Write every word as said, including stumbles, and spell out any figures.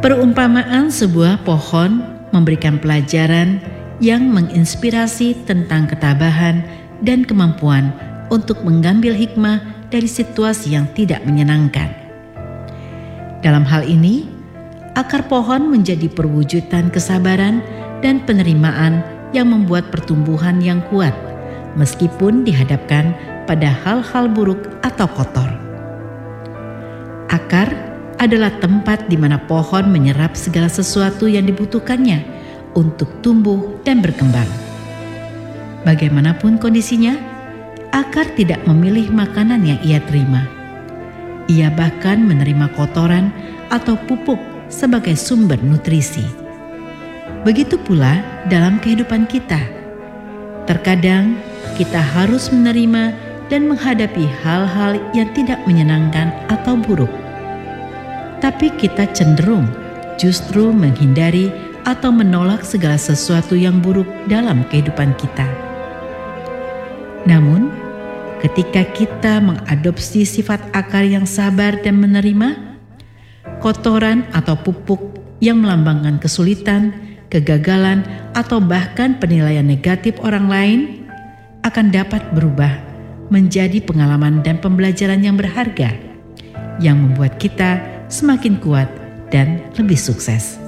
Perumpamaan sebuah pohon memberikan pelajaran yang menginspirasi tentang ketabahan dan kemampuan untuk mengambil hikmah dari situasi yang tidak menyenangkan. Dalam hal ini, akar pohon menjadi perwujudan kesabaran dan penerimaan yang membuat pertumbuhan yang kuat, meskipun dihadapkan pada hal-hal buruk atau kotor. Akar adalah tempat di mana pohon menyerap segala sesuatu yang dibutuhkannya untuk tumbuh dan berkembang. Bagaimanapun kondisinya, akar tidak memilih makanan yang ia terima. Ia bahkan menerima kotoran atau pupuk sebagai sumber nutrisi. Begitu pula dalam kehidupan kita. Terkadang kita harus menerima dan menghadapi hal-hal yang tidak menyenangkan atau buruk. Tapi kita cenderung justru menghindari atau menolak segala sesuatu yang buruk dalam kehidupan kita. Namun, ketika kita mengadopsi sifat akar yang sabar dan menerima, kotoran atau pupuk yang melambangkan kesulitan, kegagalan, atau bahkan penilaian negatif orang lain akan dapat berubah menjadi pengalaman dan pembelajaran yang berharga, yang membuat kita semakin kuat dan lebih sukses.